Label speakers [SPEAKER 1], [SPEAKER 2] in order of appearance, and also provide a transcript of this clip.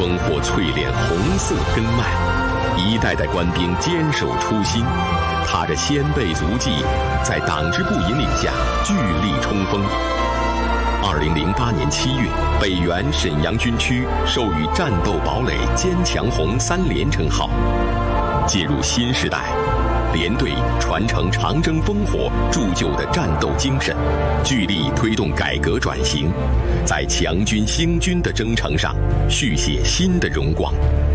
[SPEAKER 1] 烽火淬炼红色根脉，一代代官兵坚守初心，踏着先辈足迹，在党支部引领下据力冲锋。2008年7月，北原沈阳军区授予战斗堡垒坚强红3连称号。进入新时代，连队传承长征烽火铸就的战斗精神，聚力推动改革转型，在强军兴军的征程上续写新的荣光。